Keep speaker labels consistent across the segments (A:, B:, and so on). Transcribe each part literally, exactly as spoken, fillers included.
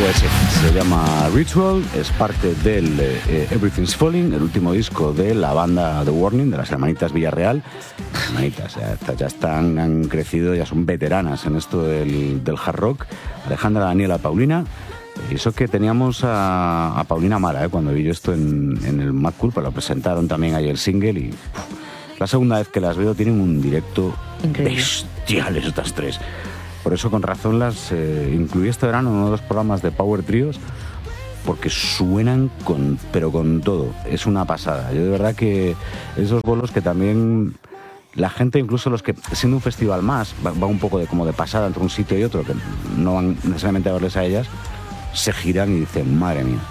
A: Pues sí, se llama Ritual, es parte del eh, Everything's Falling, el último disco de la banda The Warning, de las hermanitas Villarreal. Hermanitas, ya, ya están, han crecido, ya son veteranas en esto del, del hard rock. Alejandra, Daniela, Paulina. Y eso que teníamos a, a Paulina Mara, ¿eh? Cuando vi yo esto en, en el Mad Cool, pues lo presentaron también ahí el single y uf, la segunda vez que las veo tienen un directo increíble, bestiales estas tres. Por eso con razón las eh, incluí este verano en uno de los programas de Power Trios, porque suenan con, pero con todo, es una pasada. Yo de verdad que esos bolos que también la gente, incluso los que siendo un festival más, va, va un poco de como de pasada entre un sitio y otro, que no van necesariamente a verles a ellas, se giran y dicen, madre mía,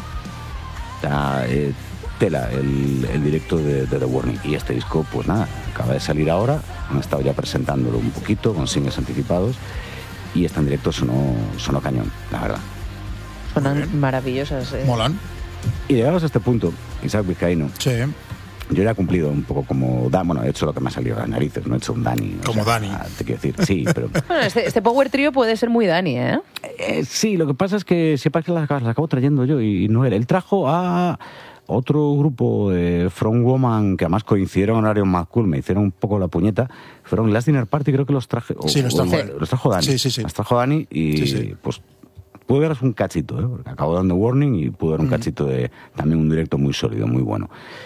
A: la, eh, tela el, el directo de, de The Warning. Y este disco, pues nada, acaba de salir ahora, han estado ya presentándolo un poquito con singles anticipados. Y este en directo sonó, sonó cañón, la verdad.
B: Sonan maravillosas. Eh.
C: Molan.
A: Y llegados a este punto, Isaac Vizcaíno.
C: Sí.
A: Yo ya he cumplido un poco como Dan, bueno, he hecho lo que me ha salido de las narices, no he hecho un Dani.
C: Como
A: o sea,
C: Dani.
A: Te quiero decir, sí, pero...
B: Bueno, este, este Power Trio puede ser muy Dani, ¿eh?
A: eh sí, lo que pasa es que siempre que las, las acabo trayendo yo y no él. Él trajo a otro grupo de From Woman que además coincidieron en horario más cool, me hicieron un poco la puñeta. Fueron Last Dinner Party, creo que los traje. O,
C: sí, los trajo,
A: o, los trajo Dani.
C: Sí, sí, sí.
A: Los trajo Dani y
C: sí, sí.
A: pues pude veros un cachito, ¿eh? Porque acabo dando Warning y pude ver un mm. cachito de también un directo muy sólido, muy bueno.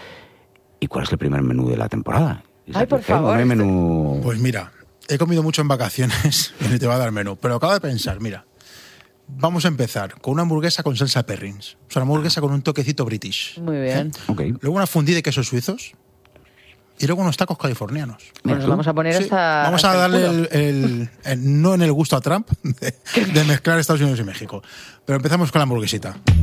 A: ¿Y cuál es el primer menú de la temporada?
B: Ay, por favor.
A: No hay menú...
C: Pues mira, he comido mucho en vacaciones y te va a dar menú, pero acabo de pensar, mira. Vamos a empezar con una hamburguesa con salsa Perrins. O sea, una hamburguesa con un toquecito british.
B: Muy bien.
C: ¿Eh?
A: Okay.
C: Luego una fundida de quesos suizos. Y luego unos tacos californianos.
B: Pues nos vamos a poner
C: sí,
B: hasta.
C: Vamos
B: hasta
C: a darle
B: el,
C: el, el, el, no en el gusto a Trump de, de mezclar Estados Unidos y México. Pero empezamos con la hamburguesita.